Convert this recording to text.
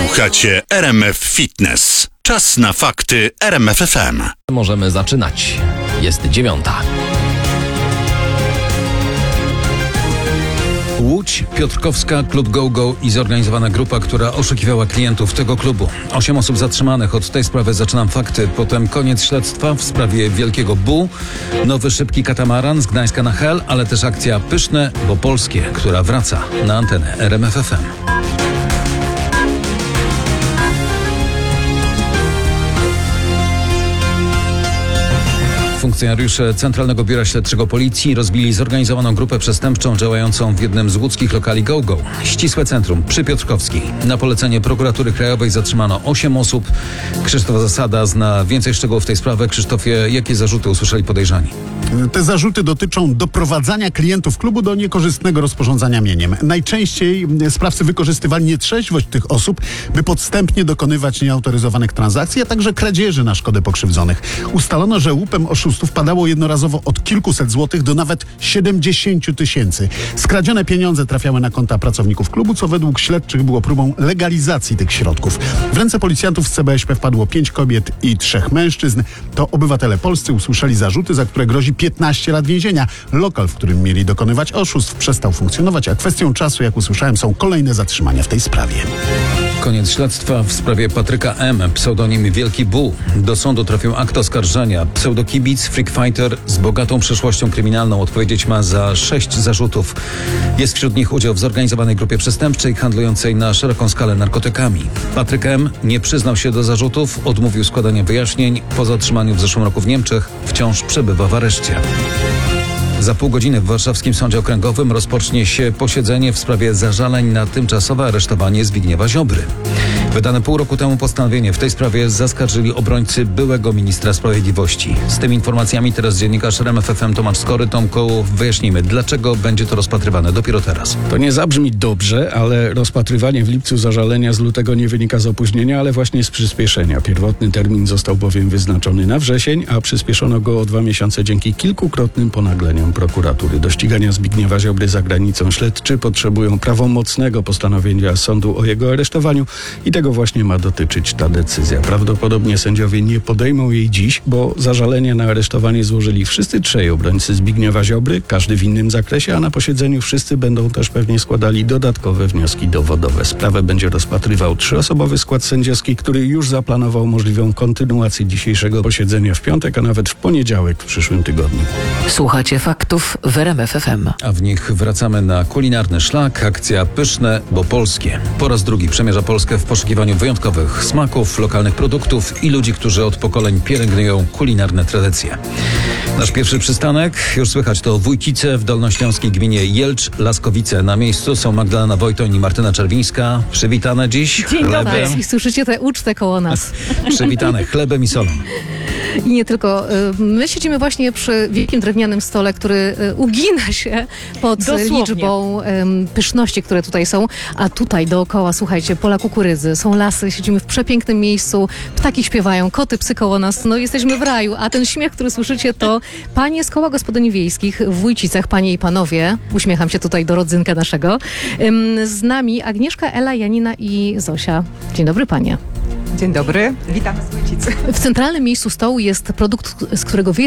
Słuchacie RMF Fitness. Czas na fakty RMF FM. Możemy zaczynać. Jest 9:00. Łódź, Piotrkowska, klub GoGo i zorganizowana grupa, która oszukiwała klientów tego klubu. 8 osób zatrzymanych. Od tej sprawy zaczynam fakty. Potem koniec śledztwa w sprawie Wielkiego Bu, nowy szybki katamaran z Gdańska na Hel, ale też akcja Pyszne, bo polskie, która wraca na antenę RMF FM. Funkcjonariusze Centralnego Biura Śledczego Policji rozbili zorganizowaną grupę przestępczą działającą w jednym z łódzkich lokali GoGo. Ścisłe centrum przy Piotrkowskiej. Na polecenie Prokuratury Krajowej zatrzymano 8 osób. Krzysztof Zasada zna więcej szczegółów w tej sprawie. Krzysztofie, jakie zarzuty usłyszeli podejrzani? Te zarzuty dotyczą doprowadzania klientów klubu do niekorzystnego rozporządzania mieniem. Najczęściej sprawcy wykorzystywali nietrzeźwość tych osób, by podstępnie dokonywać nieautoryzowanych transakcji, a także kradzieży na szkodę pokrzywdzonych. Ustalono, że łupem oszustów padało jednorazowo od kilkuset złotych do nawet 70 000. Skradzione pieniądze trafiały na konta pracowników klubu, co według śledczych było próbą legalizacji tych środków. W ręce policjantów z CBŚP wpadło 5 kobiet i 3 mężczyzn. To obywatele polscy usłyszeli zarzuty, za które grozi 15 lat więzienia. Lokal, w którym mieli dokonywać oszustw, przestał funkcjonować, a kwestią czasu, jak usłyszałem, są kolejne zatrzymania w tej sprawie. Koniec śledztwa w sprawie Patryka M., pseudonim Wielki Bu. Do sądu trafił akt oskarżenia. Pseudokibic, freakfighter z bogatą przeszłością kryminalną odpowiedzieć ma za 6 zarzutów. Jest wśród nich udział w zorganizowanej grupie przestępczej handlującej na szeroką skalę narkotykami. Patryk M. nie przyznał się do zarzutów, odmówił składania wyjaśnień. Po zatrzymaniu w zeszłym roku w Niemczech wciąż przebywa w areszcie. Za pół godziny w warszawskim Sądzie Okręgowym rozpocznie się posiedzenie w sprawie zażaleń na tymczasowe aresztowanie Zbigniewa Ziobry. Wydane pół roku temu postanowienie w tej sprawie zaskarżyli obrońcy byłego ministra sprawiedliwości. Z tymi informacjami teraz dziennikarz RMF FM Tomasz Skory. Tomku, wyjaśnijmy, dlaczego będzie to rozpatrywane dopiero teraz. To nie zabrzmi dobrze, ale rozpatrywanie w lipcu zażalenia z lutego nie wynika z opóźnienia, ale właśnie z przyspieszenia. Pierwotny termin został bowiem wyznaczony na wrzesień, a przyspieszono go o 2 miesiące dzięki kilkukrotnym ponagleniom prokuratury. Do ścigania Zbigniewa Ziobry za granicą śledczy potrzebują prawomocnego postanowienia sądu o jego aresztowaniu i tego właśnie ma dotyczyć ta decyzja. Prawdopodobnie sędziowie nie podejmą jej dziś, bo zażalenie na aresztowanie złożyli wszyscy 3 obrońcy Zbigniewa Ziobry, każdy w innym zakresie, a na posiedzeniu wszyscy będą też pewnie składali dodatkowe wnioski dowodowe. Sprawę będzie rozpatrywał 3-osobowy skład sędziowski, który już zaplanował możliwą kontynuację dzisiejszego posiedzenia w piątek, a nawet w poniedziałek w przyszłym tygodniu. Słuchacie faktów w RMF FM. A w nich wracamy na kulinarny szlak. Akcja Pyszne, bo polskie. Po raz drugi przemierza Polskę w poszukiwaniu wyjątkowych smaków, lokalnych produktów i ludzi, którzy od pokoleń pielęgnują kulinarne tradycje. Nasz pierwszy przystanek, już słychać, to Wójcice w dolnośląskiej gminie Jelcz-Laskowice. Na miejscu są Magdalena Wojtoń i Martyna Czerwińska. Przywitane dziś. Dzień dobry. I słyszycie tę ucztę koło nas. Przywitane chlebem i solą. I nie tylko. My siedzimy właśnie przy wielkim drewnianym stole, który ugina się pod liczbą pyszności, które tutaj są. A tutaj dookoła, słuchajcie, pola kukurydzy, są lasy, siedzimy w przepięknym miejscu, ptaki śpiewają, koty, psy koło nas. No jesteśmy w raju. A ten śmiech, który słyszycie, to panie z Koła Gospodyń Wiejskich w Wójcicach, panie i panowie. Uśmiecham się tutaj do rodzynka naszego. Z nami Agnieszka, Ela, Janina i Zosia. Dzień dobry, panie. Dzień dobry, witamy z Wójcicy. W centralnym miejscu stołu jest produkt, z którego wy